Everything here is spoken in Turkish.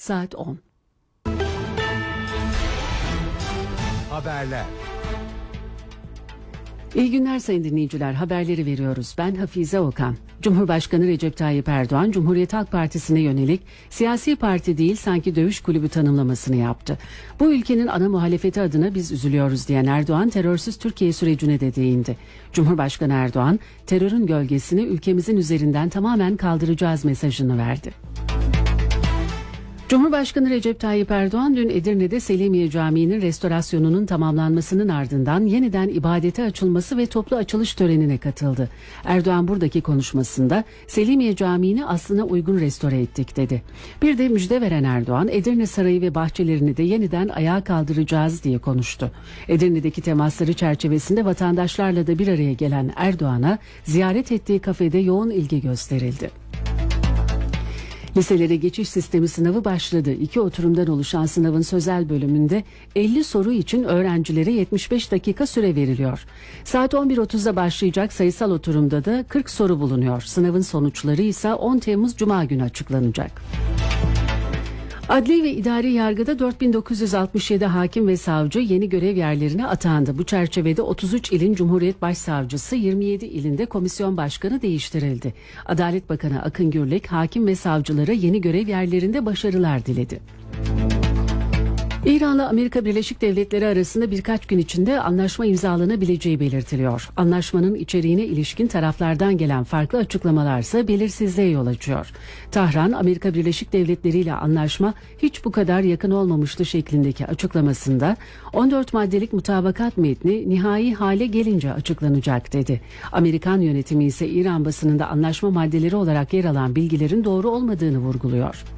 saat 10. Haberler. İyi günler sayın dinleyiciler, haberleri veriyoruz. Ben Hafize Okan. Cumhurbaşkanı Recep Tayyip Erdoğan, Cumhuriyet Halk Partisi'ne yönelik siyasi parti değil sanki dövüş kulübü tanımlamasını yaptı. Bu ülkenin ana muhalefeti adına biz üzülüyoruz diyen Erdoğan, terörsüz Türkiye sürecine de değindi. Cumhurbaşkanı Erdoğan, terörün gölgesini ülkemizin üzerinden tamamen kaldıracağız mesajını verdi. Cumhurbaşkanı Recep Tayyip Erdoğan dün Edirne'de Selimiye Camii'nin restorasyonunun tamamlanmasının ardından yeniden ibadete açılması ve toplu açılış törenine katıldı. Erdoğan buradaki konuşmasında Selimiye Camii'ni aslına uygun restore ettik dedi. Bir de müjde veren Erdoğan, Edirne Sarayı ve bahçelerini de yeniden ayağa kaldıracağız diye konuştu. Edirne'deki temasları çerçevesinde vatandaşlarla da bir araya gelen Erdoğan'a ziyaret ettiği kafede yoğun ilgi gösterildi. Liselere geçiş sistemi sınavı başladı. 2 oturumdan oluşan sınavın sözel bölümünde 50 soru için öğrencilere 75 dakika süre veriliyor. Saat 11.30'da başlayacak sayısal oturumda da 40 soru bulunuyor. Sınavın sonuçları ise 10 Temmuz Cuma günü açıklanacak. Adli ve idari yargıda 4967 hakim ve savcı yeni görev yerlerine atandı. Bu çerçevede 33 ilin Cumhuriyet Başsavcısı, 27 ilinde komisyon başkanı değiştirildi. Adalet Bakanı Akın Gürlek, hakim ve savcılara yeni görev yerlerinde başarılar diledi. İran'la Amerika Birleşik Devletleri arasında birkaç gün içinde anlaşma imzalanabileceği belirtiliyor. Anlaşmanın içeriğine ilişkin taraflardan gelen farklı açıklamalarsa belirsizliğe yol açıyor. Tahran, Amerika Birleşik Devletleri ile anlaşma hiç bu kadar yakın olmamıştı şeklindeki açıklamasında 14 maddelik mutabakat metni nihai hale gelince açıklanacak dedi. Amerikan yönetimi ise İran basınında anlaşma maddeleri olarak yer alan bilgilerin doğru olmadığını vurguluyor.